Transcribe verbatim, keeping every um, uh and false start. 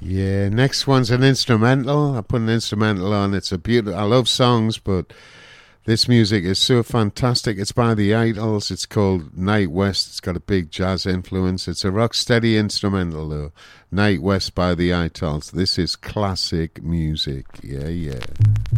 Yeah, next one's an instrumental. I put an instrumental on. It's a beautiful. I love songs, but this music is so fantastic. It's by the Idols. It's called Night West. It's got a big jazz influence. It's a rock steady instrumental though. Night West by the Idols. This is classic music. Yeah, yeah.